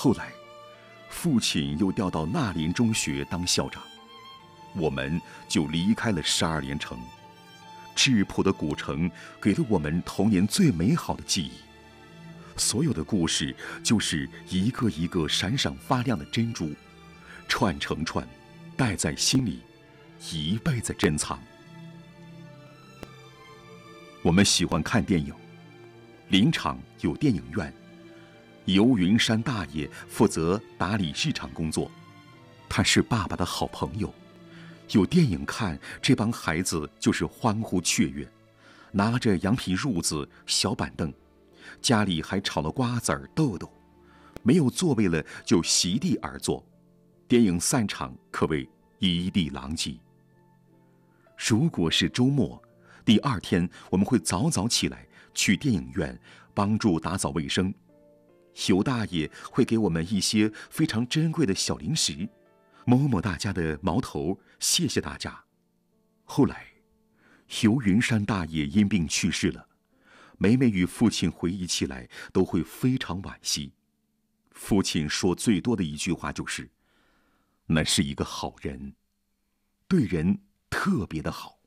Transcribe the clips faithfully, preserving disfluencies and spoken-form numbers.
后来，父亲又调到纳林中学当校长，我们就离开了十二连城。质朴的古城给了我们童年最美好的记忆，所有的故事就是一个一个闪闪发亮的珍珠，串成串，带在心里，一辈子珍藏。我们喜欢看电影，林场有电影院，游云山大爷负责打理日常工作，他是爸爸的好朋友。有电影看，这帮孩子就是欢呼雀跃，拿着羊皮褥子、小板凳，家里还炒了瓜子儿、豆豆，没有座位了就席地而坐。电影散场可谓一地狼藉。如果是周末，第二天我们会早早起来去电影院帮助打扫卫生，尤大爷会给我们一些非常珍贵的小零食，摸摸大家的毛头，谢谢大家。后来，尤云山大爷因病去世了，每每与父亲回忆起来，都会非常惋惜。父亲说最多的一句话就是：“那是一个好人，对人特别的好。”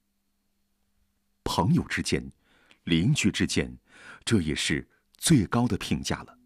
朋友之间，邻居之间，这也是最高的评价了。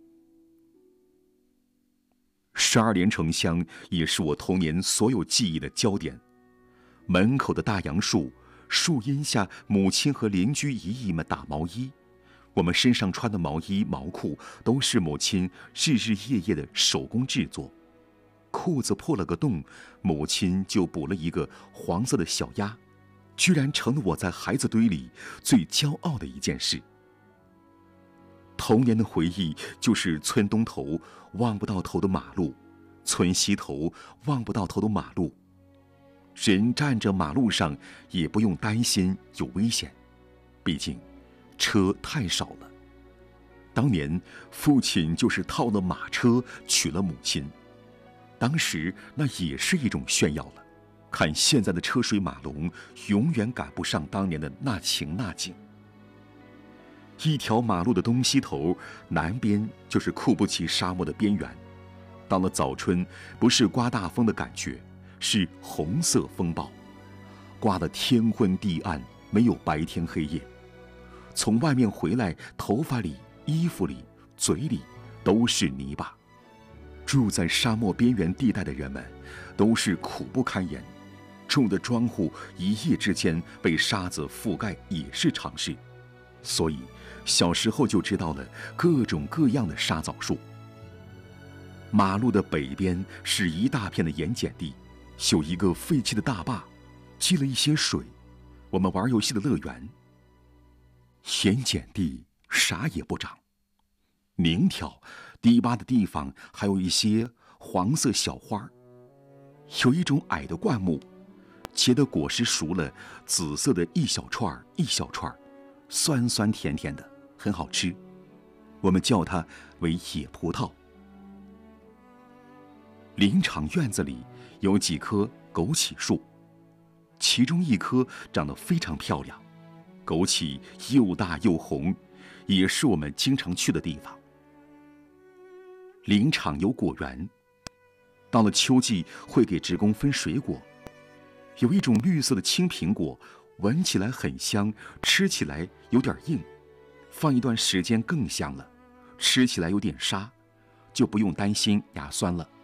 十二连城乡也是我童年所有记忆的焦点。门口的大杨树，树荫下，母亲和邻居姨姨们打毛衣，我们身上穿的毛衣毛裤都是母亲日日夜夜的手工制作。裤子破了个洞，母亲就补了一个黄色的小鸭，居然成了我在孩子堆里最骄傲的一件事。童年的回忆就是村东头望不到头的马路，村西头望不到头的马路，人站着马路上也不用担心有危险，毕竟车太少了。当年父亲就是套了马车娶了母亲，当时那也是一种炫耀了。看现在的车水马龙，永远赶不上当年的那情那景。一条马路的东西头，南边就是库布齐沙漠的边缘。到了早春，不是刮大风的感觉，是红色风暴，刮得天昏地暗，没有白天黑夜。从外面回来，头发里、衣服里、嘴里都是泥巴。住在沙漠边缘地带的人们，都是苦不堪言。住的庄户一夜之间被沙子覆盖也是常事，所以小时候就知道了各种各样的沙枣树。马路的北边是一大片的盐碱地，有一个废弃的大坝，积了一些水，我们玩游戏的乐园。盐碱地啥也不长，宁条低洼的地方还有一些黄色小花，有一种矮的灌木，结的果实熟了，紫色的一小串一小串，酸酸甜甜的，很好吃。我们叫它为野葡萄。林场院子里有几棵枸杞树，其中一棵长得非常漂亮，枸杞又大又红，也是我们经常去的地方。林场有果园，到了秋季会给职工分水果，有一种绿色的青苹果，闻起来很香，吃起来有点硬，放一段时间更香了，吃起来有点沙，就不用担心牙酸了。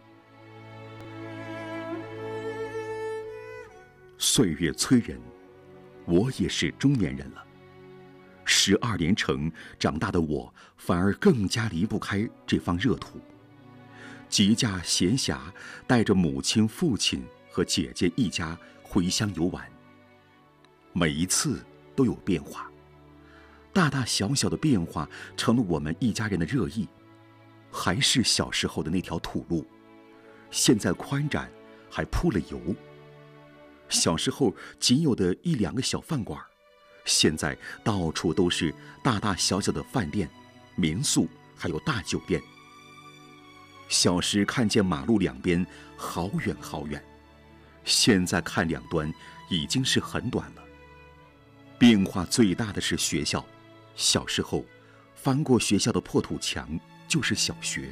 岁月催人，我也是中年人了。十二连城长大的我，反而更加离不开这方热土。节假闲暇，带着母亲、父亲和姐姐一家回乡游玩，每一次都有变化，大大小小的变化成了我们一家人的热议。还是小时候的那条土路，现在宽展，还铺了油。小时候仅有的一两个小饭馆，现在到处都是大大小小的饭店、民宿，还有大酒店。小时看见马路两边好远好远，现在看两端已经是很短了。变化最大的是学校，小时候翻过学校的破土墙就是小学。